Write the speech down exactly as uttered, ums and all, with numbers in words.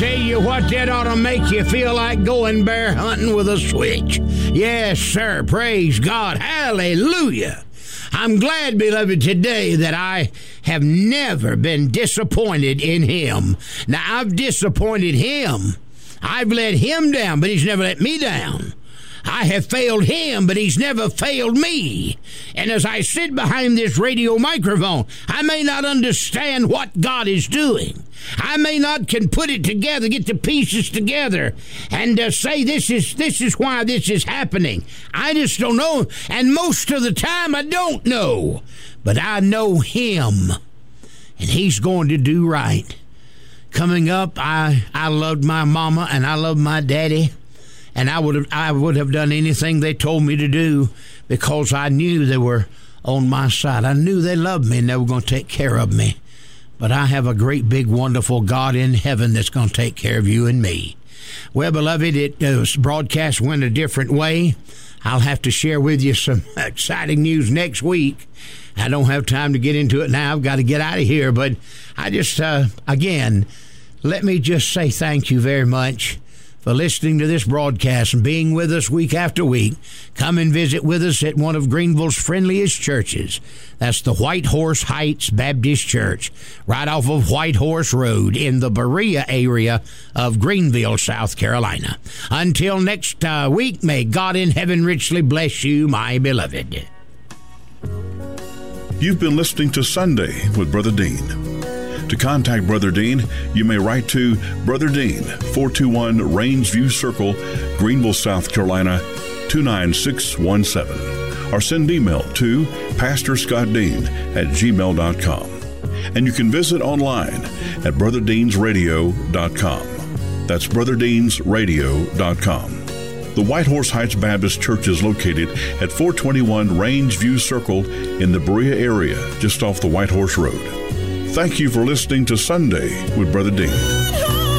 tell you what, that ought to make you feel like going bear hunting with a switch. Yes, sir. Praise God. Hallelujah. I'm glad, beloved, today that I have never been disappointed in him. Now, I've disappointed him. I've let him down, but he's never let me down. I have failed him, but he's never failed me. And as I sit behind this radio microphone, I may not understand what God is doing. I may not can put it together, get the pieces together, and uh, say this is this is why this is happening. I just don't know, and most of the time I don't know. But I know him, and he's going to do right. Coming up, I, I loved my mama, and I loved my daddy. And I would have I would have done anything they told me to do because I knew they were on my side. I knew they loved me and they were going to take care of me. But I have a great, big, wonderful God in heaven that's going to take care of you and me. Well, beloved, it uh, broadcast went a different way. I'll have to share with you some exciting news next week. I don't have time to get into it now. I've got to get out of here. But I just, uh, again, let me just say thank you very much for listening to this broadcast and being with us week after week. Come and visit with us at one of Greenville's friendliest churches. That's the White Horse Heights Baptist Church, right off of White Horse Road in the Berea area of Greenville, South Carolina. Until next uh, week, may God in heaven richly bless you, my beloved. You've been listening to Sunday with Brother Dean. To contact Brother Dean, you may write to Brother Dean, four two one Rainsview Circle, Greenville, South Carolina, two nine six one seven. Or send email to Pastor Scott Dean at gmail dot com. And you can visit online at brother deans radio dot com. That's brother deans radio dot com. The White Horse Heights Baptist Church is located at four twenty-one Rainsview Circle in the Berea area, just off the White Horse Road. Thank you for listening to Sunday with Brother Dean.